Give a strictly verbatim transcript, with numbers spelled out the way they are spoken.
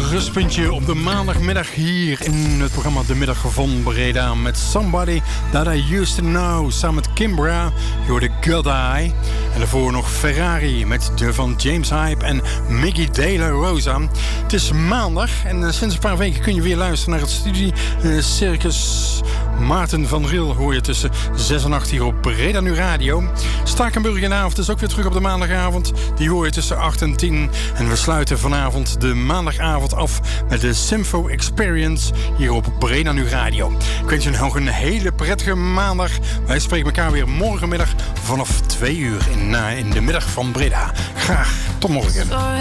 rustpuntje op de maandagmiddag hier in het programma De Middag van Breda met Somebody That I Used To Know samen met Kimbra, door de God Eye. En daarvoor nog Ferrari met de van James Hype en Miggy De La Rosa. Het is maandag en uh, sinds een paar weken kun je weer luisteren naar het studie uh, Circus. Maarten van Riel hoor je tussen zes en acht hier op Breda Nu Radio. Stakenburg in de avond is ook weer terug op de maandagavond. Die hoor je tussen acht en tien. En we sluiten vanavond de maandagavond af met de Sympho Experience hier op Breda Nu Radio. Ik wens je nog een hele prettige maandag. Wij spreken elkaar weer morgenmiddag vanaf twee uur in, uh, in de middag van Breda. Graag tot morgen.